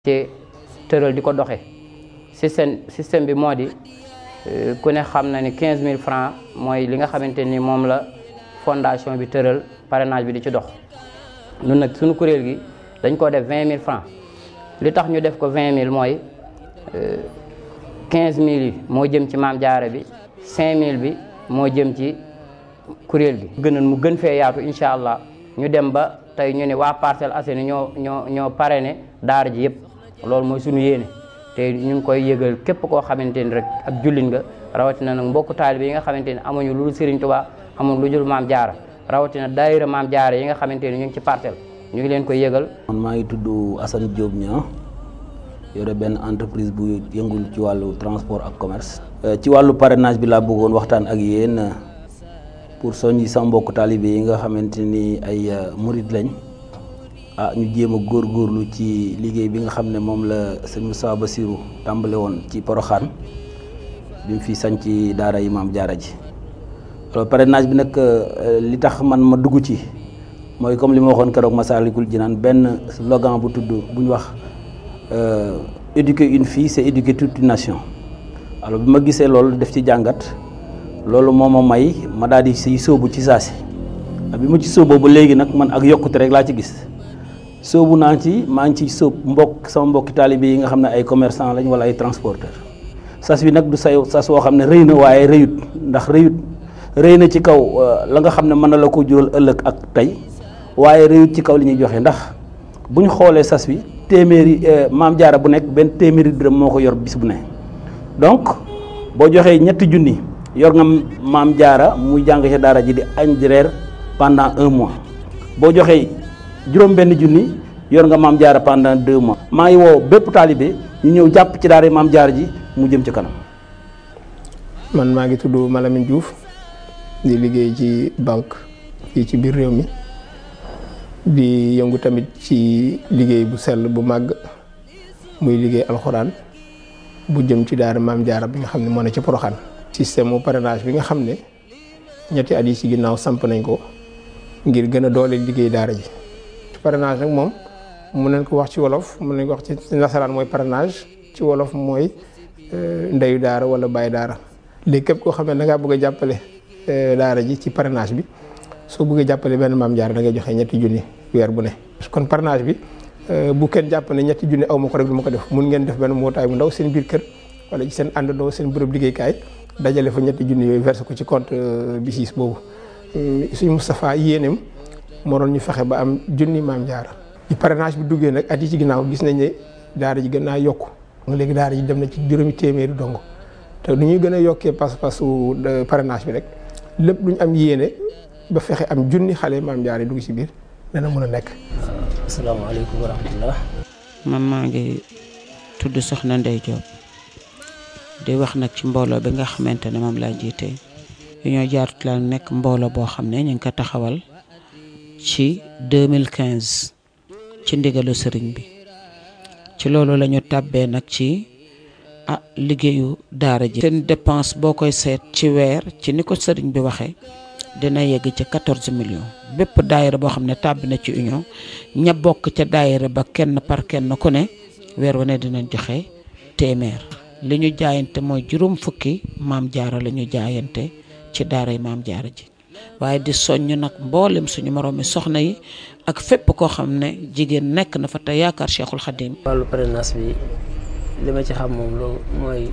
ci tëral di ko doxe système bi moo di ku ne xam na ni 15000 francs mooy li nga xamante ni moom la fondation bi tëral parrainage bi di ci dox. ñun nag suñu kuréel gi dañ ko def 20000 francs li tax ñu def ko 20000 mooy 15000 yi moo jëm ci Maam Jaara bi 5000 bi moo jëm ci kuréel gi. gënoon mu gën fee yaatu incha allah ñu dem ba tey ñu ne waa Parcelles Assainies ñoo parrainé daara ji yëpp. loolu mooy suñu yéene te ñu ngi koy yëgal képp koo xamante ni rek ak jullit nga rawatina nag mbokku taalibe yi nga xamante ni amuñu lu dul Serigne Touba amuñu lu dul Maam Jaara rawatina daayira Maam Jaara yi nga xamante ni ñu ngi ci parcelle ñu ngi leen koy yëgal. man maa ngi tudd Assane Diop Niang yore benn entreprise bu yëngul ci wàllu transport ak commerce. ci wàllu parrainage bi laa bëggoon waxtaan ak yéen pour soññi sa mbokku taalibe yi nga xamante ni ay murid lañ. ñu jéem a góorgóorlu ci liggéey bi nga xam ne moom la sëñ Moussa Bassirou tàmbale woon ci Porokhane bi mu fi sanc daara yi Maam Jaara ji. alors parrainage bi nag li tax man ma dugg ci mooy comme li ma waxoon keroog Massalikul Jinaan benn slogan bu tudd bu ñu wax éduquer une fille c'est éduquer toute une nation. alors bi ma gisee loolu def ci jàngat loolu moo ma may ma daal di siy sóobu ci saasi bi ma ci sóoboo ba léegi nag man ak yokkute rek laa ci gis. soobu naa ci maa ngi ci sóob sama mbokki taalibe yi nga xam ne ay commerçant lañ wala ay transporteur sas bi nag du sas woo xam ne rëy na waaye rëyut ndax rëy na ci kaw la nga xam ne mën na la ko jural ëllëg ak tey waaye rëyut ci kaw li ñuy joxe ndax bu ñu xoolee sas bi téeméeri Maam Jaara bu nekk benn téeméeri dërëm moo ko yor bis bu ne donc boo joxee 3 junni yor nga Maam Jaara muy jàng ci daara ji di añ di reer pendant 1 mois boo joxee juróom benn junni yor nga Maam Jaara pendant 2 mois. maa ngi woo bépp taalibe ñu ñëw jàpp ci daara Maam Jaara ji mu jëm ci kanam. man maa ngi tudd Malamine Diouf di liggéey ci banque fii ci biir réew mi di yëngu tamit ci liggéey bu sell bu màgg muy liggéey alxuraan bu jëm ci daara Maam Jaara bi nga xam ne moo ne ci Porokhane. système mu parrainage bi nga xam ne ñetti at yi ci ginnaaw samp nañ ko ngir gën a doole liggéey daara ji. parrainage nag moom mun nañ ko wax ci wolof mun nañ ko wax ci nasaraan mooy parrainage ci wolof mooy ndeyu daara wala bàyyi daara léegi képp koo xam ne da ngaa bëgg a jàppale daara ji ci parrainage bi soo bëggee jàppale benn Maam Jaara da ngay joxe 3 junni weer bu ne. kon parrainage bi bu kenn jàpp ne 3 junni aw ma ko rek du ma ko def mun ngeen def benn mbootaay bu ndaw seen biir kër wala ci seen àndandoo seen bërëb liggéeykaay dajale fa 3 junni yooyu versé ko ci compte BICIS boobu suñu Moustapha yéeneem moo doon ñu fexe ba am 1 Maam Jaara. ci parrainage bi duggee nag at yi ci ginnaaw gis nañ ne daara ji gën naa yokku léegi daara ji dem na ci 200 dong te nu ñuy gën a yokkee pas-pasu parrainage bi rek lépp lu ñu am yéene ba fexe am 1 xale Maam Jaara yi dugg ci biir dana mën a nekk. asalaamaaleykum wa rahmatullah. man maa ngi tudd Soxna Ndey Diop di wax nag ci mbooloo bi nga xamante ne moom laa jiite ñoo jaarut la nekk mbooloo boo xam ne ñu ngi ko taxawal. ci 2015 ci ndigalu sëriñ bi ci loolu la ñu tàbbee nag ci liggéeyu daara ji. seen dépense boo koy seet ci weer ci ni ko sëriñ bi waxee dina yegg ci 14 millions bépp daayira boo xam ne tàbbi na ci union ña bokk ca daayira ba kenn par kenn ku ne weer wu ne dinañ joxe téeméer li ñu jaayante mooy 50 Maam Jaara la ñu jaayante ci daara yi Maam Jaara ji. waaye di soññ nag mboolem suñu moroomi soxna yi ak fépp koo xam ne jigéen nekk na fa te yaakaar Cheikhul Khadim. wàllu parrainage bi li ma ci xam moom loolu mooy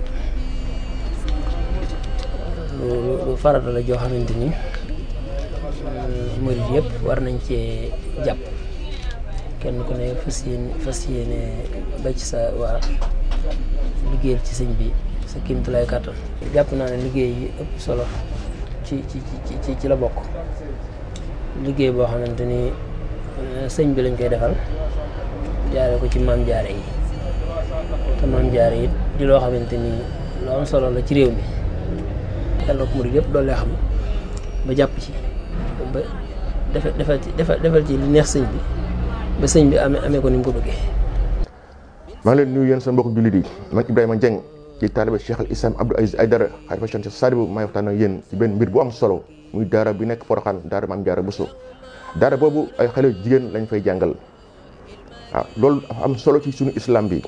lu farata la joo xamante ni murid yëpp war nañ cee jàpp kenn ku ne fas yéene ba ci sa waa liggéeyal ci sëñ bi sa kéemtulaay kàttan. jàpp naa ne liggéey yi ëpp solo. ci la bokk liggéey boo xamante ni sëñ bi lañ koy defal jaare ko ci Maam Jaara yi te Maam Jaara yi di loo xamante ni lu am solo la ci réew mi yàlla ko murid yëpp doole xam ba jàpp ci ba defal ci li neex sëñ bi ba sëñ bi amee ko ni mu ko bëggee. maa ngi leen nuyu yéen sa mbokk jullit yi man Ibrahima Dieng ci taalibe Cheikh al Islam Abdou Aziz Aïdara xalifa Cheikh Sadibou may waxtaan ak yéen ci benn mbir bu am solo muy daara bi nekk Porokhane daara Maam Jaara Bousso daara boobu ay xale jigéen lañ fay jàngal waaw loolu dafa am solo ci suñu islam bi